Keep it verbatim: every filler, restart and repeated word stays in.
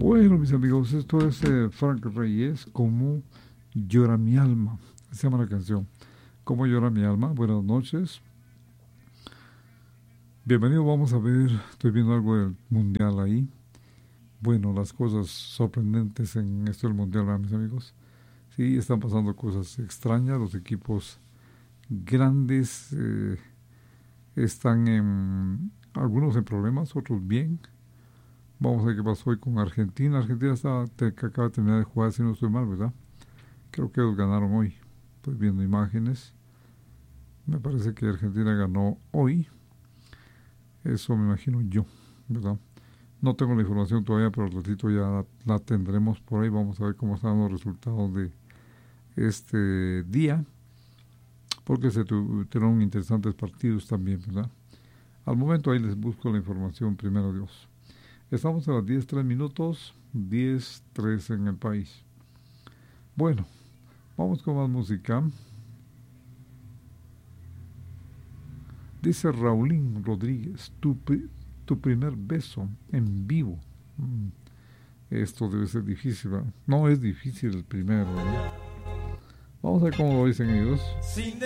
Bueno, mis amigos, esto es eh, Frank Reyes, Como llora mi alma. Se llama la canción. Cómo llora mi alma. Buenas noches. Bienvenido, vamos a ver, estoy viendo algo del mundial ahí. Bueno, las cosas sorprendentes en esto del mundial, ¿verdad, mis amigos? Sí, están pasando cosas extrañas. Los equipos grandes eh, están en, algunos en problemas, otros bien. Vamos a ver qué pasó hoy con Argentina. Argentina está, te, que acaba de terminar de jugar, si no estoy mal, ¿verdad? Creo que ellos ganaron hoy. Estoy viendo imágenes. Me parece que Argentina ganó hoy. Eso me imagino yo, ¿verdad? No tengo la información todavía, pero al ratito ya la, la tendremos por ahí. Vamos a ver cómo están los resultados de este día. Porque se tuvieron interesantes partidos también, ¿verdad? Al momento ahí les busco la información, primero Dios. Estamos a las diez tres minutos, diez tres en el país. Bueno, vamos con más música. Dice Raulín Rodríguez, tu, tu primer beso en vivo. Mm, esto debe ser difícil, ¿verdad? No es difícil el primero, ¿verdad? Vamos a ver cómo lo dicen ellos.